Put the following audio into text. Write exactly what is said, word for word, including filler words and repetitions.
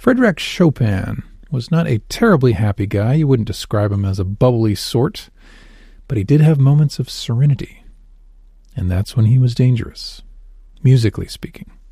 Frédéric Chopin was not a terribly happy guy. You wouldn't describe him as a bubbly sort, but he did have moments of serenity, and that's when he was dangerous, musically speaking.